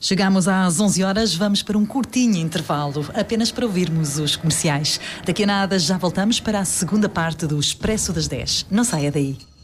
Chegamos às 11 horas, vamos para um curtinho intervalo, apenas para ouvirmos os comerciais. Daqui a nada já voltamos para a segunda parte do Expresso das 10. Não saia daí.